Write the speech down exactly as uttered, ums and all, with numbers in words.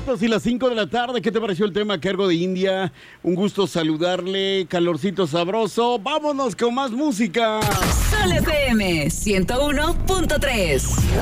minutos y las cinco de la tarde. ¿Qué te pareció el tema a cargo de India? Un gusto saludarle, calorcito sabroso. Vámonos con más música. Sol F M ciento uno punto tres.